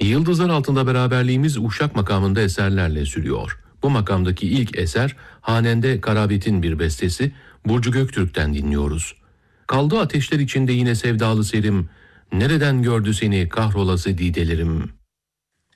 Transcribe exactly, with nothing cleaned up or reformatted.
Yıldızlar Altında beraberliğimiz Uşak makamında eserlerle sürüyor. Bu makamdaki ilk eser Hanende Karabet'in bir bestesi, Burcu Göktürk'ten dinliyoruz. Kaldı ateşler içinde yine sevdalı serim, nereden gördü seni kahrolası didelerim.